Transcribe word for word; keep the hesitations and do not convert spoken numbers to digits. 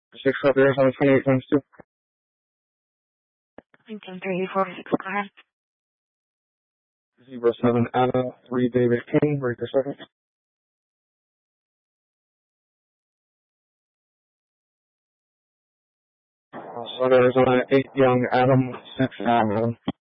six up there, seven twenty-eight times two. Lincoln three four six, go ahead. Zebra seven Adam, three David King, break your second. Uh, Sun Arizona eight Young Adam, six Adam.